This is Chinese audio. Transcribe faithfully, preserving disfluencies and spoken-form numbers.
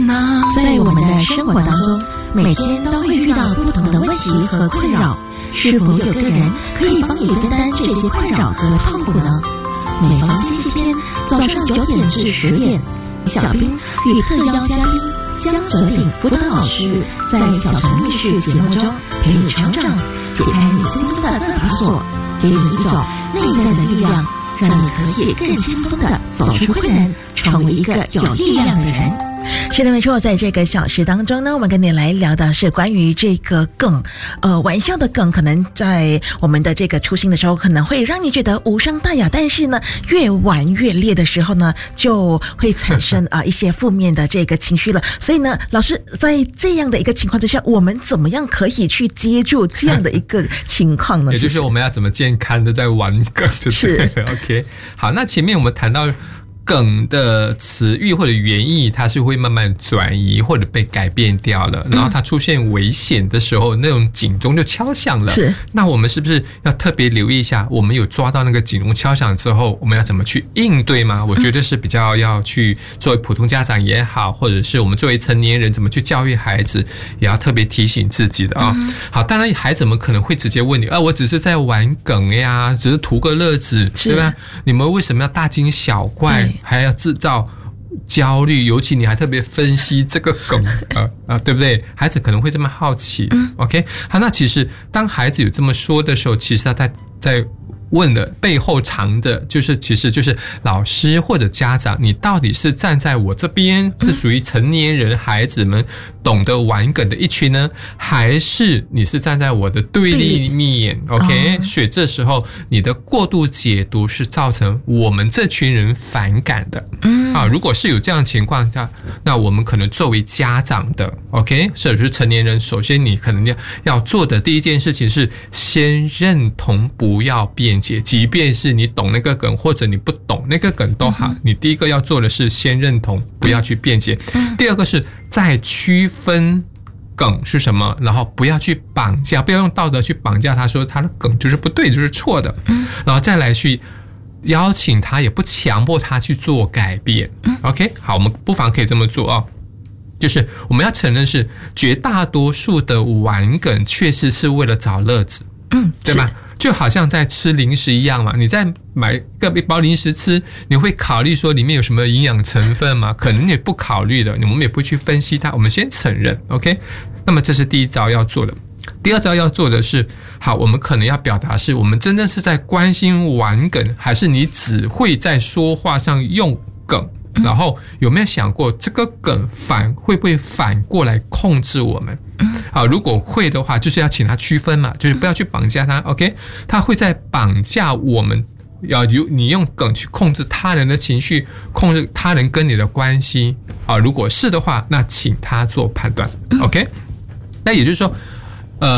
在我们的生活当中，每天都会遇到不同的问题和困扰，是否有个人可以帮你分担这些困扰和痛苦呢？每逢星期天早上九点至十点，小兵与特邀嘉宾江泽鼎辅导老师在小城密室节目中陪你成长，解开你心中的那把锁，给你一种内在的力量，让你可以更轻松地走出困难，成为一个有力量的人。 是的，没错，在这个小时当中呢，我们跟你来聊的是关于这个梗，呃，玩笑的梗，可能在我们的这个初心的时候，可能会让你觉得无伤大雅，但是呢，越玩越烈的时候呢，就会产生啊、呃、一些负面的这个情绪了。所以呢，老师在这样的一个情况之下，我们怎么样可以去接住这样的一个情况呢？ 也就是我们要怎么健康的在玩梗，就是对了 OK。好，那前面我们谈到梗的词语或者原意，它是会慢慢转移或者被改变掉了，然后它出现危险的时候，那种警钟就敲响了。是，那我们是不是要特别留意一下，我们有抓到那个警钟敲响之后，我们要怎么去应对吗？我觉得是比较要去作为普通家长也好，或者是我们作为成年人怎么去教育孩子，也要特别提醒自己的啊、哦。好，当然孩子们可能会直接问你啊，我只是在玩梗呀，只是图个乐子，对吧？你们为什么要大惊小怪？还要制造焦虑，尤其你还特别分析这个梗，呃呃，对不对？孩子可能会这么好奇。嗯 OK， 好，那其实当孩子有这么说的时候，其实他在在问的背后藏的就是其实就是老师或者家长，你到底是站在我这边，是属于成年人孩子们懂得玩梗的一群呢，还是你是站在我的对立面 OK、哦、所以这时候你的过度解读是造成我们这群人反感的。嗯啊，如果是有这样的情况下，那我们可能作为家长的 OK 或者是成年人，首先你可能要要做的第一件事情是先认同，不要辩解，即便是你懂那个梗或者你不懂那个梗都好、嗯、你第一个要做的是先认同，不要去辩解、嗯、第二个是再区分梗是什么，然后不要去绑架，不要用道德去绑架他，说他的梗就是不对就是错的、嗯、然后再来去邀请他，也不强迫他去做改变、嗯、OK 好，我们不妨可以这么做哦，就是我们要承认是绝大多数的玩梗确实是为了找乐子，嗯，对吧？就好像在吃零食一样嘛，你在买个一包零食吃，你会考虑说里面有什么营养成分吗？可能你不考虑的，我们也不去分析它，我们先承认 OK。 那么这是第一招要做的。第二招要做的是，好，我们可能要表达是我们真正是在关心玩梗，还是你只会在说话上用梗，然后有没有想过这个梗反会不会反过来控制我们？好，如果会的话，就是要请他区分嘛，就是不要去绑架他 OK， 他会在绑架我们，要你用梗去控制他人的情绪，控制他人跟你的关系啊。如果是的话，那请他做判断 OK。那也就是说，